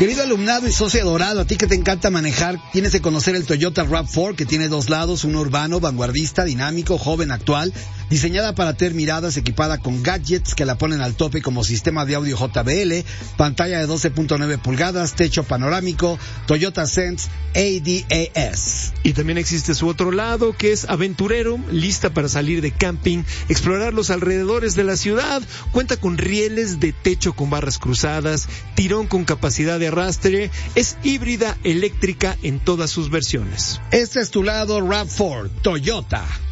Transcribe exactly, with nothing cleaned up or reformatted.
Querido alumnado y socio dorado, a ti que te encanta manejar, tienes que conocer el Toyota RAV cuatro, que tiene dos lados, uno urbano, vanguardista, dinámico, joven, actual, diseñada para tener miradas, equipada con gadgets que la ponen al tope como sistema de audio J B L, pantalla de doce punto nueve pulgadas, techo panorámico, Toyota Sense A D A S. Y también existe su otro lado, que es aventurero, lista para salir de camping, explorar los alrededores de la ciudad, cuenta con rieles de techo con barras cruzadas, tirón con capacidad de arrastre, es híbrida eléctrica en todas sus versiones. Este es tu lado RAV cuatro, Toyota.